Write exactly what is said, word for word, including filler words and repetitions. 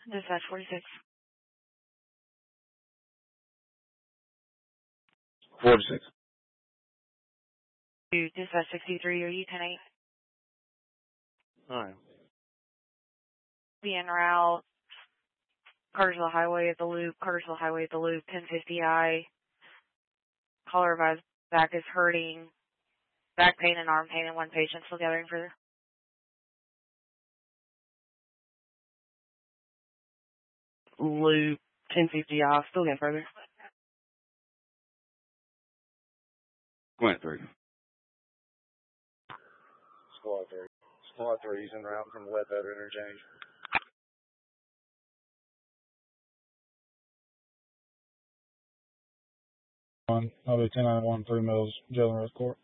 Dispatch forty-six. forty-six. To Dispatch sixty-three, are you ten eight? Alright. Be en route. Cartersville Highway at the Loop, Cartersville Highway at the Loop, ten fifty I. Caller advised back is hurting. Back pain and arm pain in one patient. Still gathering further. Loop, ten fifty I. Still getting further. Squad three. Squad three. Squad three is en route from Ledbetter Interchange. One, I'll be ten ninety-one, three Mills, Jalen Rose Court.